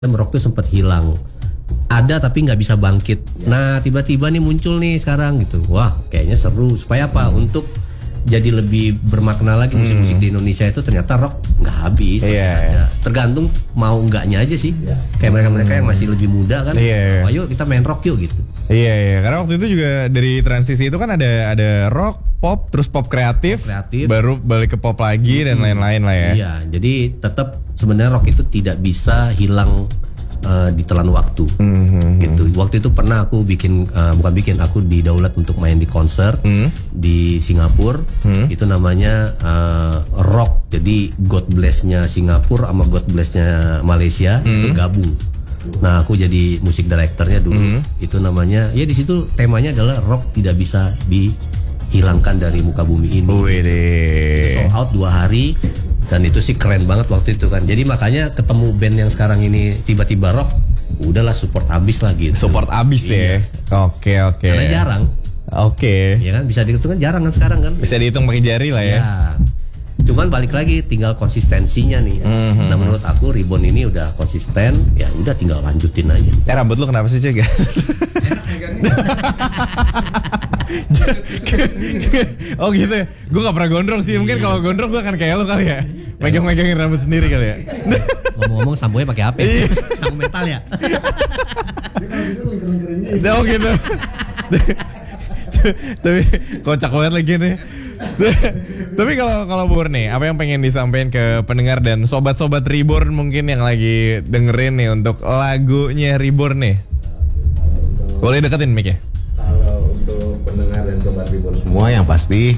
rock tuh sempat hilang. Ada tapi nggak bisa bangkit. Nah tiba-tiba nih muncul nih sekarang gitu. Wah kayaknya seru. Supaya apa? Untuk jadi lebih bermakna lagi musik-musik di Indonesia itu ternyata rock nggak habis. Masih ada. Tergantung mau enggaknya aja sih. Kayak mereka-mereka yang masih lebih muda kan. Ayo kita main rock yuk gitu. Iya. Karena waktu itu juga dari transisi itu kan ada rock, pop, terus pop kreatif, baru balik ke pop lagi dan lain-lain lah ya. Iya, jadi tetap sebenarnya rock itu tidak bisa hilang ditelan waktu. Gitu. Waktu itu pernah aku aku didaulat untuk main di konser di Singapura. Itu namanya rock. Jadi God Bless-nya Singapura sama God Bless-nya Malaysia itu gabung. Nah, aku jadi musik directornya dulu. Itu namanya ya di situ temanya adalah rock tidak bisa dihilangkan dari muka bumi ini. Itu sold out 2 hari. Dan itu sih keren banget waktu itu kan. Jadi makanya ketemu band yang sekarang ini tiba-tiba rock, udahlah support abis lah gitu. Support abis ya. Oke. Karena jarang. Ya kan bisa dihitung kan jarang kan sekarang kan. Bisa dihitung pakai jari lah ya. Cuman balik lagi tinggal konsistensinya nih. Nah menurut aku Reborn ini udah konsisten, ya udah tinggal lanjutin aja. Rambut lu kenapa sih, Cek? Oh gitu ya. Gue gak pernah gondrong sih. Mungkin kalau gondrong gue akan kayak lo kali ya. Megang-megangin rambut sendiri kali ya. Ngomong-ngomong sambonya pakai apa? Sampo metal ya. Oh gitu. Tapi kocak banget lagi nih. Tapi kalau Bur nih, apa yang pengen disampaikan ke pendengar dan sobat-sobat Reborn mungkin yang lagi dengerin nih untuk lagunya Reborn nih? Boleh deketin mic ya? Kalau untuk pendengar dan sobat Reborn semua yang pasti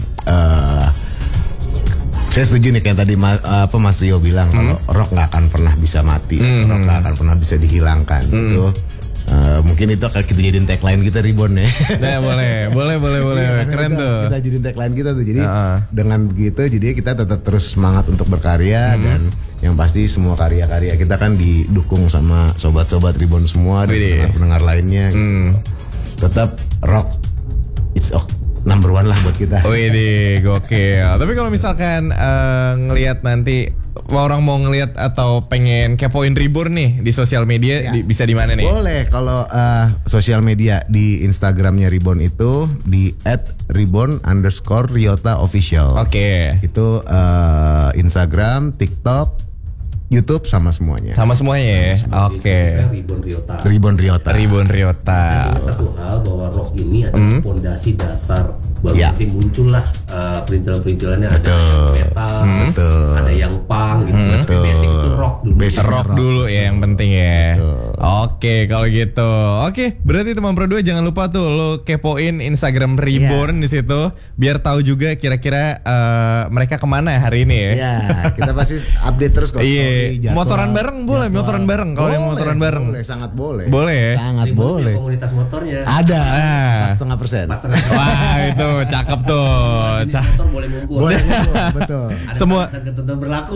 saya setuju nih kayak tadi Mas Rio bilang kalau rock nggak akan pernah bisa mati, rock nggak akan pernah bisa dihilangkan. Itu mungkin itu akan kita jadiin tagline kita Reborn ya. Nah, boleh. Keren tuh. Kita jadiin tagline kita tuh. Jadi dengan begitu jadi kita tetap terus semangat untuk berkarya dan yang pasti semua karya-karya kita kan didukung sama sobat-sobat Reborn semua dan pendengar lainnya. Gitu. Tetap rock it's number one lah buat kita. Wih, gokil. Tapi kalau misalkan ngelihat nanti orang mau ngelihat atau pengen kepoin Reborn nih di sosial media, bisa di mana nih? Boleh, kalau sosial media di Instagramnya Reborn itu di @reborn_Ryota official. Itu Instagram, TikTok, YouTube sama semuanya. Sama semuanya ya. Reborn Ryota. Satu hal bahwa rock ini adalah fondasi dasar. Baru nanti muncullah perintilan-perintilannya ada yang metal, ada yang punk gitu. Basic itu rock dulu. Rock dulu ya yang penting ya. Oke, kalau gitu. Oke, berarti teman Pro 2 jangan lupa tuh lo kepoin Instagram Reborn di situ biar tahu juga kira-kira mereka kemana hari ini ya. Iya, kita pasti update terus kok. Motoran bareng boleh, motoran bareng kalau yang motoran bareng. Boleh, sangat boleh. Boleh ya? Sangat boleh. Komunitas motornya. Ada. 4,5%. Wah, itu cakep tuh. Motor boleh ngumpul. Boleh ngumpul, betul. Semua ketentuan berlaku.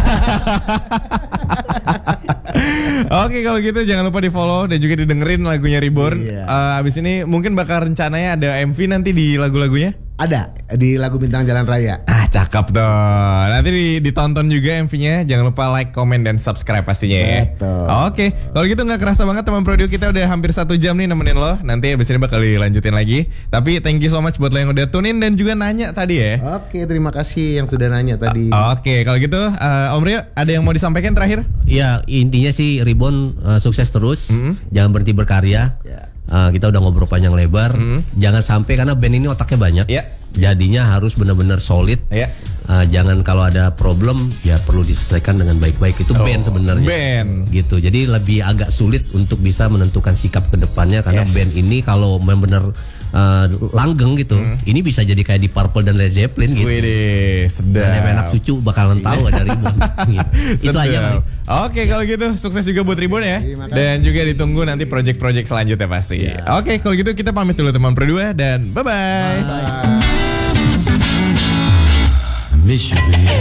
Oke, kalau gitu jangan lupa di follow dan juga didengerin lagunya Reborn. Abis ini mungkin bakal rencananya ada MV nanti di lagu-lagunya. Ada di lagu Bintang Jalan Raya. Cakep tuh. Nanti ditonton juga MV-nya. Jangan lupa like, comment, dan subscribe pastinya ya. Betul. Oke, kalau gitu gak kerasa banget teman Pro 2 kita udah hampir 1 jam nih nemenin lo. Nanti abis ini bakal dilanjutin lagi. Tapi thank you so much buat lo yang udah tune in dan juga nanya tadi ya. Oke, terima kasih yang sudah nanya tadi. Oke, kalau gitu Om Rio ada yang mau disampaikan terakhir? Ya intinya sih Reborn sukses terus. Jangan berhenti berkarya. Kita udah ngobrol panjang lebar. Jangan sampai karena band ini otaknya banyak. Jadinya harus benar-benar solid. Jangan kalau ada problem ya perlu diselesaikan dengan baik-baik. Itu band sebenarnya. Gitu. Jadi lebih agak sulit untuk bisa menentukan sikap ke depannya karena band ini kalau benar langgeng gitu. Ini bisa jadi kayak di Purple dan Led Zeppelin gitu. Wih, sedap. Anak cucu bakalan tahu ada Reborn. Gitu. Itu aja kali. Oke, kalau gitu sukses juga buat Reborn ya. Dan juga ditunggu nanti project-project selanjutnya pasti. Oke, kalau gitu kita pamit dulu teman Pro 2 dan bye-bye. Miss you, baby.